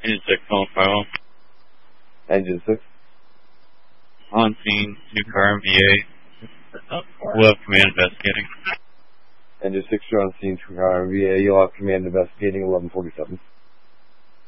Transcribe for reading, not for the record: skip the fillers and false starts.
Engine 6 on file. Engine 6. On scene, 2-car MVA. We'll have command investigating. Engine 6, you're on scene, 2-car MVA. You'll have command investigating 1147.